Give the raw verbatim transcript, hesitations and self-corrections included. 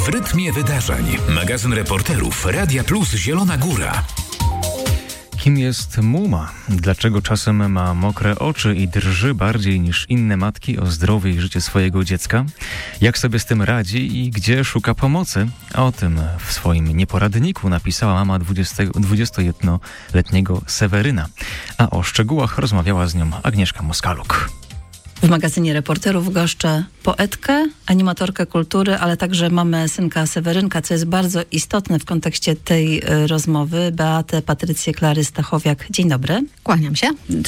W rytmie wydarzeń. Magazyn reporterów Radia Plus Zielona Góra. Kim jest Muma? Dlaczego czasem ma mokre oczy i drży bardziej niż inne matki o zdrowie i życie swojego dziecka? Jak sobie z tym radzi i gdzie szuka pomocy? O tym w swoim nieporadniku napisała mama dwudziestojednoletniego Seweryna. A o szczegółach rozmawiała z nią Agnieszka Moskaluk. W magazynie reporterów goszczę poetkę, animatorkę kultury, ale także mamę synka Sewerynka, co jest bardzo istotne w kontekście tej y, rozmowy. Beatę Patrycję Klary Stachowiak. Dzień dobry. Kłaniam się.